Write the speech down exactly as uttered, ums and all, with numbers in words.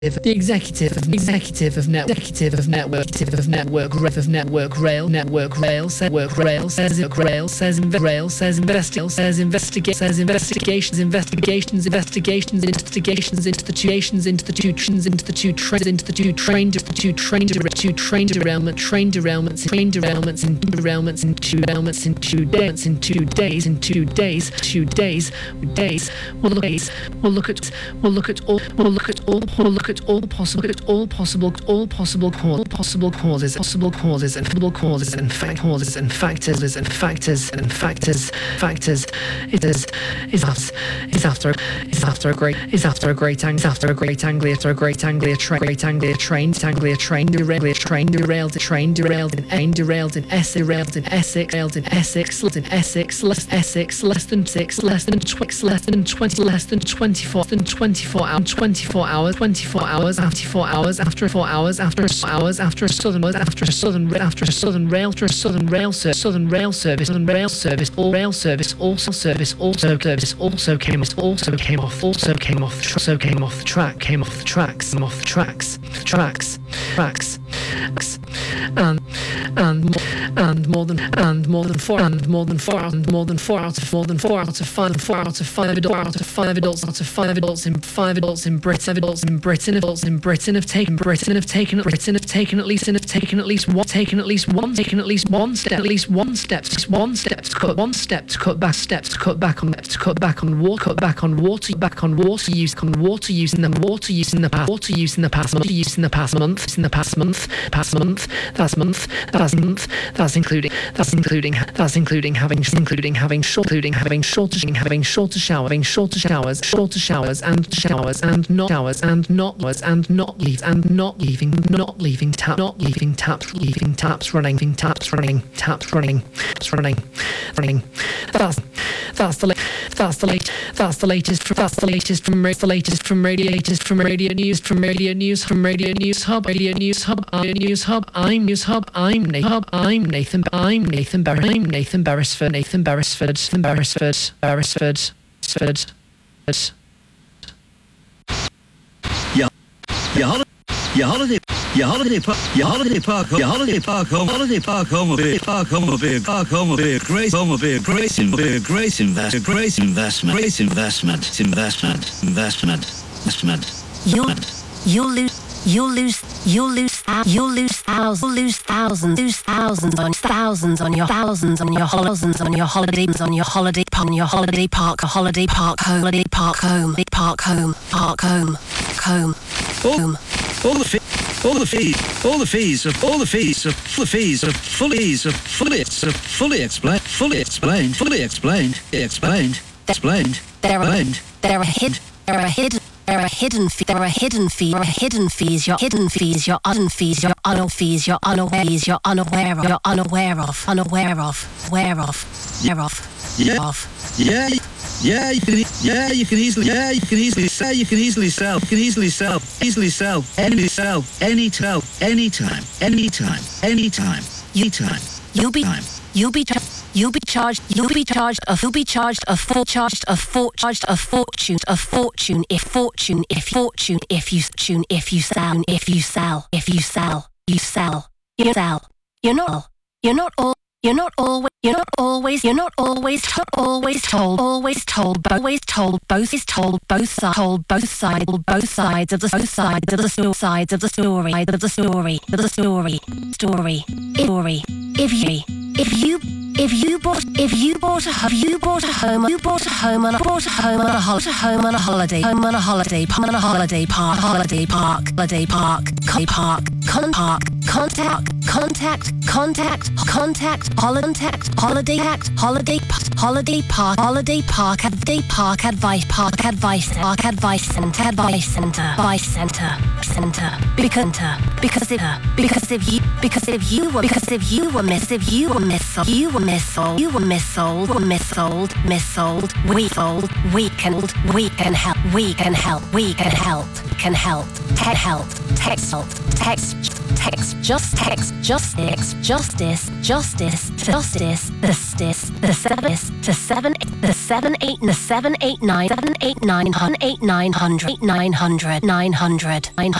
The executive of executive of network executive of network executive of network rev of network rail network rail says work rail says rail says rail says investigate says investigate says investigations investigations investigations investigations institutions institutions institute into the two trained the two trained to trained derailment trained derailments trained derailments and derailments in two derailments in two days in two days in two days two days days we'll look at we'll look at we'll look at all we'll look at all we'll look at all possible at all possible all possible cause possible causes possible causes and possible causes and fact causes and factors and factors and factors factors it is is after is after is after a great is after a great angle after a great anglia after a great anglia train great anglia train anglia train derailed train derailed train derailed in ain derailed in Essex derailed in Essex derailed in Essex in Essex less Essex less than six less than twix less than twenty less than twenty-four than twenty-four hours twenty-four hours twenty-four hours after four hours after four hours after hours after a southern after a southern after a southern rail after a southern rail service southern rail service southern rail service all rail service also service also service also came off also came off also came off also came off the track came off the tracks off the tracks tracks tracks and and and more than and more than four and more than four and more than four out of more than four out of five four out of five adults out of five adults out of five adults in five adults in Britain adults in Britain adults in Britain have taken Britain have taken Britain have taken at least have taken at least one taken at least one taken at least one step at least one step one step to cut one step to cut back steps to cut back on to cut back on water cut back on water back on water use on water use in the water use in the past water use in the past month use in the past month in the past month past month that's month that's month that's including that's including that's including having including having short including having shorter having shorter shower having shorter showers shorter showers and showers and not showers and not was and not leave and not leaving not leaving tap not leaving taps leaving taps running taps running taps running taps running running that's that's the that's the late that's the latest that's the latest from the latest from radiators from radio news from radio news from radio news hub radio news hub radio news hub I'm news hub I'm Nathan hub I'm Nathan I'm Nathan Bar I'm Nathan Beresford Nathan Beresford Nathan Beresford Beresford Beresford yeah yeah holiday yeah holiday your holiday park, your holiday park, home, your holiday park home, holiday park home will be, park home will be, park home will be a great home will be a great, be a great invest, a great investment, great investment, investment, investment, investment. You'll, you'll lose, you'll lose, you'll lose, you'll lose thousands, lose thousands, lose thousands on thousands on your thousands on your thousands on your holidays on your holiday park, on your holiday park, holiday park, holiday park home, park home, park home, home, home. All the fees, all the fees, all the fees of all the fees of full fees of fully fees of fully of fully explained, fully explained, fully explained, explained, explained, there are explained. There are hid, there are hidden, there are hidden fees, there are hidden fees, there are hidden fees, your hidden fees, your hidden fees, your unaware fees, your unaware fees, you're unaware of, you're unaware of, unaware of, aware of, aware of, yeah, of, yeah. Yeah, you can. Yeah, you can easily. Yeah, you can easily sell. You can easily sell. You can easily sell. Easily sell. Any sell. Any tell. Anytime. Anytime. Anytime. Anytime. You'll be. You'll be. You'll be charged. You'll be charged. A. You'll be charged a full charged a fort charged a fortune a fortune if fortune if fortune if you tune if you sell if you sell if you sell you sell you sell. You're not. You're not all. You're not always, you're not always, you're not always, to, always told, always told, always told, both is told, both sides, told, both sides, both sides of the, both sides of the story, sides of the story, of the story, of the story, story, story. If you, if you, if you bought, if you bought a, if you bought a home, you bought a home and bought a home on a holiday, home on a holiday, home on a holiday, on a holiday park, holiday park, holiday park, holiday park, con park, contact, contact, contact, contact, contact, holiday act, holiday, holiday park, holiday park, holiday park, advice, park, advice, park, advice center, advice center, advice center, center, because, because if, because if you, because if you were, because if you were miss, if you were miss, you were missold, you were missold, were missold, missold, we sold, we can, we can help, we can help, we can help, can help, can help, text, text, text, just text, justice, justice, justice, justice, justice, the seven to seven the seven eight the seven eight nine seven eight nine eight nine hundred nine hundred nine hundred nine hundred